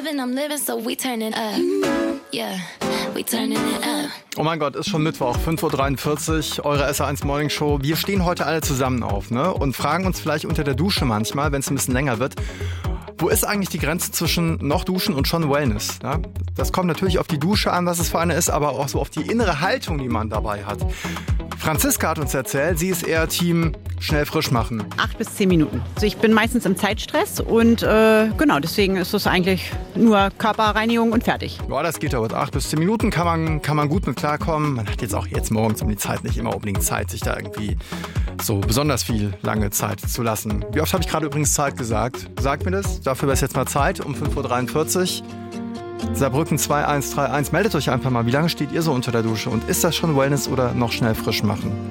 I'm living, so we turning up. Yeah, we turning it up. Oh mein Gott, ist schon Mittwoch, 5.43 Uhr, eure SR1 Morning Show. Wir stehen heute alle zusammen auf, ne? Und fragen uns vielleicht unter der Dusche manchmal, wenn es ein bisschen länger wird, wo ist eigentlich die Grenze zwischen noch duschen und schon Wellness? Ja? Das kommt natürlich auf die Dusche an, was es für eine ist, aber auch so auf die innere Haltung, die man dabei hat. Franziska hat uns erzählt, sie ist eher Team schnell frisch machen. 8 bis 10 Minuten. Also ich bin meistens im Zeitstress und deswegen ist es eigentlich nur Körperreinigung und fertig. Ja, das geht aber. 8 bis 10 Minuten kann man gut mit klarkommen. Man hat jetzt auch jetzt morgens um die Zeit nicht immer unbedingt Zeit, sich da irgendwie so besonders viel lange Zeit zu lassen. Wie oft habe ich gerade übrigens Zeit gesagt? Sagt mir das. Dafür wäre es jetzt mal Zeit um 5.43 Uhr. Saarbrücken 2131. Meldet euch einfach mal, wie lange steht ihr so unter der Dusche und ist das schon Wellness oder noch schnell frisch machen?